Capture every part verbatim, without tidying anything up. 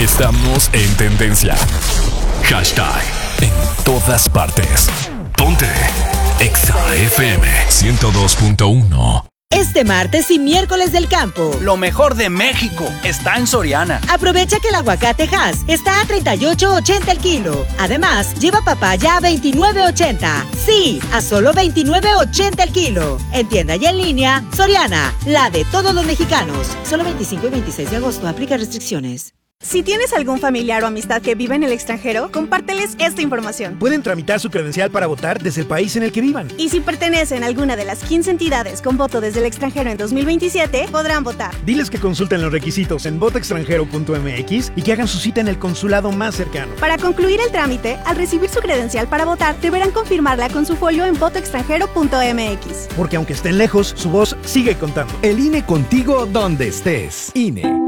Estamos en tendencia. Hashtag en todas partes. Ponte Exa F M ciento dos punto uno. Este martes y miércoles del campo. Lo mejor de México está en Soriana. Aprovecha que el aguacate Hass está a treinta y ocho ochenta el kilo. Además, lleva papaya a veintinueve ochenta. Sí, a solo veintinueve ochenta el kilo. En tienda y en línea, Soriana, la de todos los mexicanos. Solo veinticinco y veintiséis de agosto. Aplica restricciones. Si tienes algún familiar o amistad que vive en el extranjero, compárteles esta información. Pueden tramitar su credencial para votar desde el país en el que vivan. Y si pertenecen a alguna de las quince entidades con voto desde el extranjero en dos mil veintisiete, podrán votar. Diles que consulten los requisitos en voto extranjero punto m x y que hagan su cita en el consulado más cercano. Para concluir el trámite, al recibir su credencial para votar, deberán confirmarla con su folio en voto extranjero punto m x. Porque aunque estén lejos, su voz sigue contando. El I N E contigo donde estés. I N E.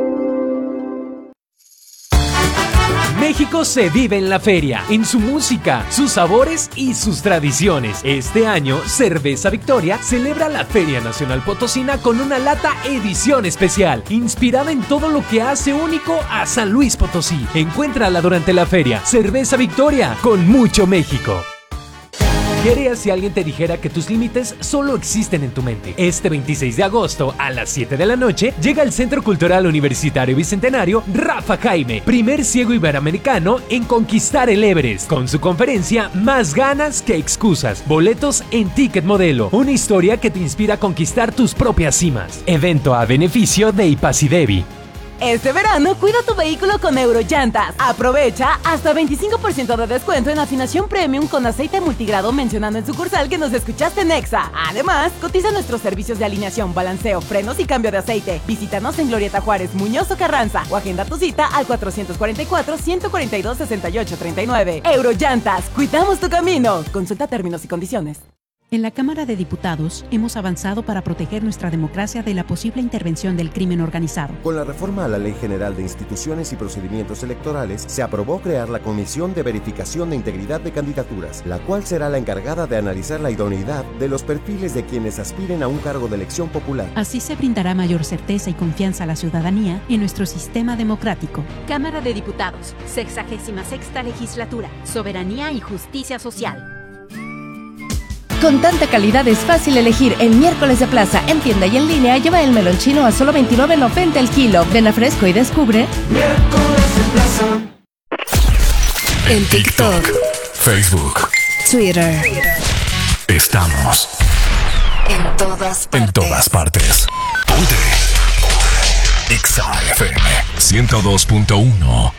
México se vive en la feria, en su música, sus sabores y sus tradiciones. Este año, Cerveza Victoria celebra la Feria Nacional Potosina con una lata edición especial, inspirada en todo lo que hace único a San Luis Potosí. Encuéntrala durante la feria. Cerveza Victoria, con mucho México. ¿Qué harías si alguien te dijera que tus límites solo existen en tu mente? Este veintiséis de agosto, a las siete de la noche, llega al Centro Cultural Universitario Bicentenario Rafa Jaime, primer ciego iberoamericano en conquistar el Everest, con su conferencia Más ganas que excusas. Boletos en Ticket Modelo. Una historia que te inspira a conquistar tus propias cimas. Evento a beneficio de Ipasidevi. Este verano, cuida tu vehículo con Eurollantas. Aprovecha hasta veinticinco por ciento de descuento en afinación premium con aceite multigrado mencionando en sucursal que nos escuchaste en Exa. Además, cotiza nuestros servicios de alineación, balanceo, frenos y cambio de aceite. Visítanos en Glorieta Juárez, Muñoz o Carranza o agenda tu cita al cuatrocientos cuarenta y cuatro, ciento cuarenta y dos, sesenta y ocho treinta y nueve. Eurollantas, cuidamos tu camino. Consulta términos y condiciones. En la Cámara de Diputados hemos avanzado para proteger nuestra democracia de la posible intervención del crimen organizado. Con la reforma a la Ley General de Instituciones y Procedimientos Electorales, se aprobó crear la Comisión de Verificación de Integridad de Candidaturas, la cual será la encargada de analizar la idoneidad de los perfiles de quienes aspiren a un cargo de elección popular. Así se brindará mayor certeza y confianza a la ciudadanía en nuestro sistema democrático. Cámara de Diputados, sexagésima sexta legislatura, soberanía y justicia social. Con tanta calidad es fácil elegir el miércoles de plaza. En tienda y en línea lleva el melón chino a solo veintinueve noventa el kilo. Ven a Fresco y descubre Miércoles de plaza. En TikTok, Facebook, Twitter. Estamos en todas partes. En todas partes. Ponte Exa F M ciento dos punto uno.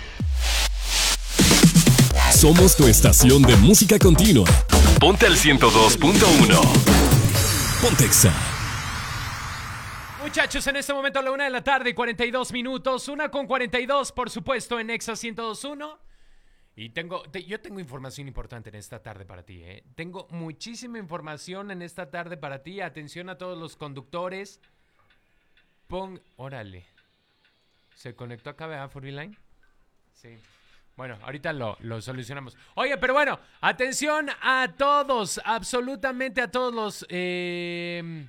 Somos tu estación de música continua. Ponte al ciento dos punto uno. Ponte Exa. Muchachos, en este momento a la una de la tarde, cuarenta y dos minutos. Una con cuarenta y dos, por supuesto, en Exa ciento dos punto uno. Y tengo, te, yo tengo información importante en esta tarde para ti, ¿eh? Tengo muchísima información en esta tarde para ti. Atención a todos los conductores. Pon, órale. ¿Se conectó acá, ¿verdad, Furbyline? Sí. Bueno, ahorita lo, lo solucionamos. Oye, pero bueno, atención a todos, absolutamente a todos los, eh,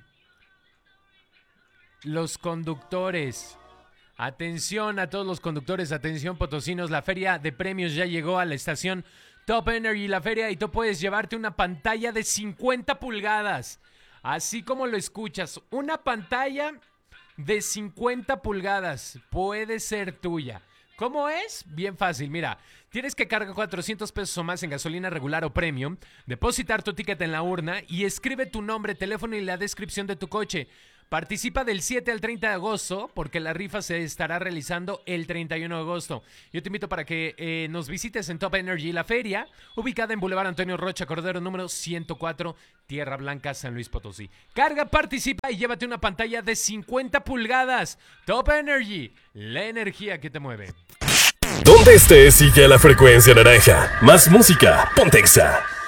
los conductores. Atención a todos los conductores, atención potosinos, la feria de premios ya llegó a la estación Top Energy, la feria, y tú puedes llevarte una pantalla de cincuenta pulgadas. Así como lo escuchas, una pantalla de cincuenta pulgadas puede ser tuya. ¿Cómo es? Bien fácil, mira, tienes que cargar cuatrocientos pesos o más en gasolina regular o premium, depositar tu ticket en la urna y escribe tu nombre, teléfono y la descripción de tu coche. Participa del siete al treinta de agosto porque la rifa se estará realizando el treinta y uno de agosto. Yo te invito para que eh, nos visites en Top Energy, la feria, ubicada en Boulevard Antonio Rocha Cordero, número ciento cuatro, Tierra Blanca, San Luis Potosí. Carga, participa y llévate una pantalla de cincuenta pulgadas. Top Energy, la energía que te mueve. Donde estés, sigue la frecuencia naranja. Más música, ponte Exa.